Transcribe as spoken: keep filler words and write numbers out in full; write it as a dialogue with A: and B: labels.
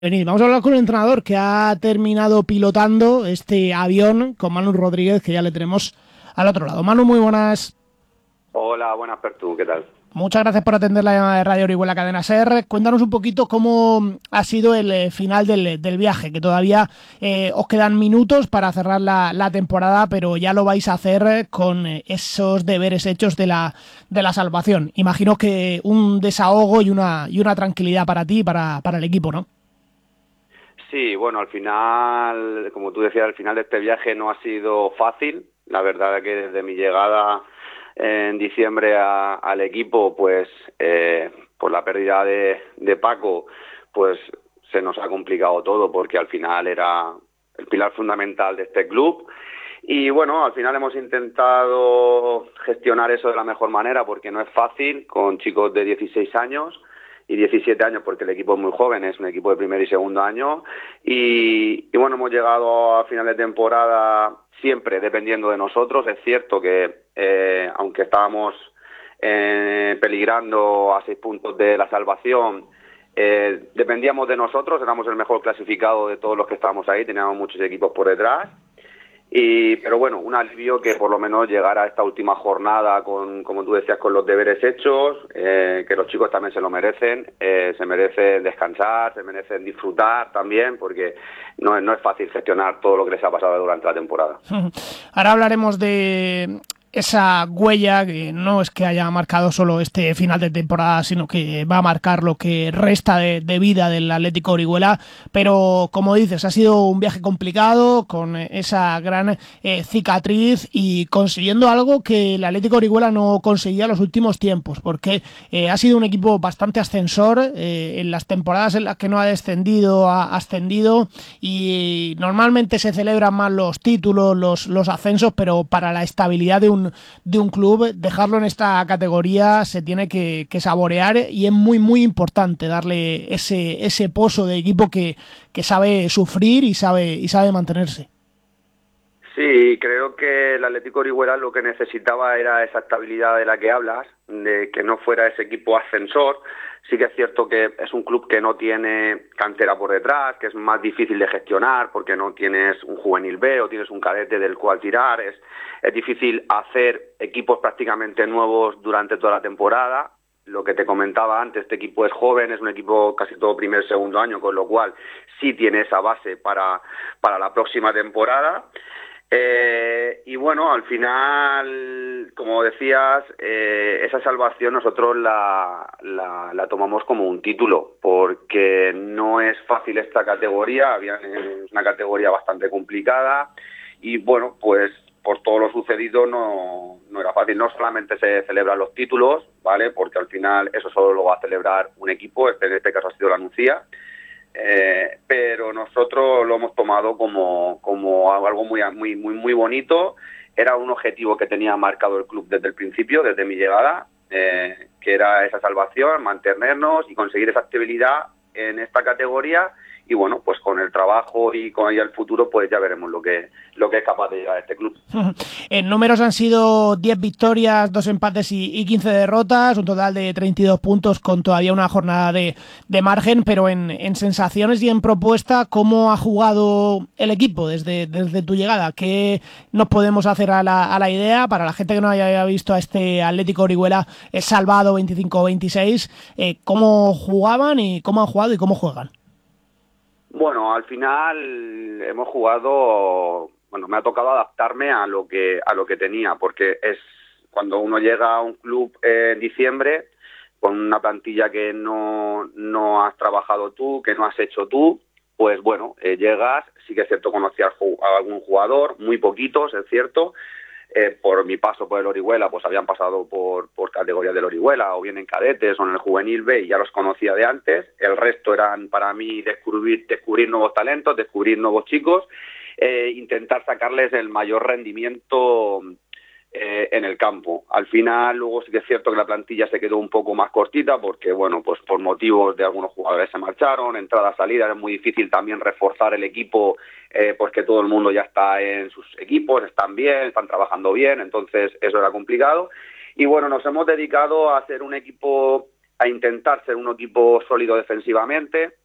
A: Venid, vamos a hablar con el entrenador que ha terminado pilotando este avión con Manu Rodríguez, que ya le tenemos al otro lado. Manu, muy buenas.
B: Hola, buenas, Pertu, ¿qué tal?
A: Muchas gracias por atender la llamada de Radio Orihuela Cadena Ser. Cuéntanos un poquito cómo ha sido el eh, final del, del viaje, que todavía eh, os quedan minutos para cerrar la, la temporada, pero ya lo vais a hacer con eh, esos deberes hechos de la, de la salvación. Imagino que un desahogo y una, y una tranquilidad para ti y para, para el equipo, ¿no?
B: Sí, bueno, al final, como tú decías, al final de este viaje no ha sido fácil. La verdad es que desde mi llegada en diciembre a, al equipo, pues eh, por la pérdida de, de Paco, pues se nos ha complicado todo porque al final era el pilar fundamental de este club. Y bueno, al final hemos intentado gestionar eso de la mejor manera porque no es fácil con chicos de dieciséis años y diecisiete años porque el equipo es muy joven, es un equipo de primer y segundo año y, y bueno, hemos llegado a final de temporada siempre dependiendo de nosotros. Es cierto que eh, aunque estábamos eh, peligrando a seis puntos de la salvación, eh, dependíamos de nosotros, éramos el mejor clasificado de todos los que estábamos ahí, teníamos muchos equipos por detrás. Y, pero bueno, un alivio que por lo menos llegara a esta última jornada con, como tú decías, con los deberes hechos, eh, que los chicos también se lo merecen, eh, se merecen descansar, se merecen disfrutar también, porque no, no es fácil gestionar todo lo que les ha pasado durante la temporada.
A: Ahora hablaremos de esa huella que no es que haya marcado solo este final de temporada, sino que va a marcar lo que resta de, de vida del Atlético Orihuela, pero como dices, ha sido un viaje complicado con esa gran eh, cicatriz y consiguiendo algo que el Atlético Orihuela no conseguía en los últimos tiempos, porque eh, ha sido un equipo bastante ascensor, eh, en las temporadas en las que no ha descendido, ha ascendido, y normalmente se celebran más los títulos, los, los ascensos, pero para la estabilidad de un de un club, dejarlo en esta categoría se tiene que, que saborear y es muy muy importante darle ese ese pozo de equipo que, que sabe sufrir y sabe y sabe mantenerse.
B: Sí, creo que el Atlético Orihuela lo que necesitaba era esa estabilidad de la que hablas, de que no fuera ese equipo ascensor. Sí que es cierto que es un club que no tiene cantera por detrás, que es más difícil de gestionar porque no tienes un juvenil B o tienes un cadete del cual tirar. Es, es difícil hacer equipos prácticamente nuevos durante toda la temporada. Lo que te comentaba antes, este equipo es joven, es un equipo casi todo primer, segundo año, con lo cual sí tiene esa base para, para la próxima temporada. Eh, y bueno, al final, como decías, eh, esa salvación nosotros la, la, la tomamos como un título, porque no es fácil esta categoría, había, es una categoría bastante complicada y bueno, pues por todo lo sucedido no, no era fácil. No solamente se celebran los títulos, ¿vale? Porque al final eso solo lo va a celebrar un equipo, este, en este caso ha sido la Nucía. Eh, pero nosotros lo hemos tomado como, como algo muy, muy, muy, muy bonito. Era un objetivo que tenía marcado el club desde el principio, desde mi llegada, eh, que era esa salvación, mantenernos y conseguir esa estabilidad en esta categoría. Y bueno, pues con el trabajo y con el futuro, pues ya veremos lo que, lo que es capaz de llegar a este club.
A: En números han sido diez victorias, dos empates y, y quince derrotas, un total de treinta y dos puntos con todavía una jornada de, de margen, pero en, en sensaciones y en propuesta, ¿cómo ha jugado el equipo desde, desde tu llegada? ¿Qué nos podemos hacer a la, a la idea? Para la gente que no haya visto a este Atlético Orihuela es salvado veinticinco veintiséis, eh, ¿cómo jugaban y cómo han jugado y cómo juegan?
B: Bueno, al final hemos jugado, bueno, me ha tocado adaptarme a lo que a lo que tenía, porque es cuando uno llega a un club en diciembre con una plantilla que no, no has trabajado tú, que no has hecho tú, pues bueno, eh, llegas, sí que es cierto, conocí a algún jugador, muy poquitos, es cierto. Eh, por mi paso por el Orihuela, pues habían pasado por, por categorías del Orihuela, o bien en cadetes o en el juvenil B, y ya los conocía de antes. El resto eran para mí descubrir, descubrir nuevos talentos, descubrir nuevos chicos, eh, intentar sacarles el mayor rendimiento eh, en el campo. Al final, luego sí que es cierto que la plantilla se quedó un poco más cortita, porque bueno, pues por motivos de algunos jugadores se marcharon, entradas, salidas, es muy difícil también reforzar el equipo, eh, porque todo el mundo ya está en sus equipos, están bien, están trabajando bien, entonces eso era complicado. Y bueno, nos hemos dedicado a hacer un equipo, a intentar ser un equipo sólido defensivamente,